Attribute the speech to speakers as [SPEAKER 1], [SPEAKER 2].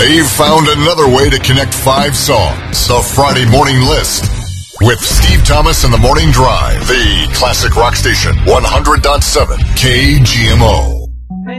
[SPEAKER 1] They've found another way to connect 5 songs. The Friday Morning List with Steve Thomas and the Morning Drive. The classic rock station, 100.7 KGMO.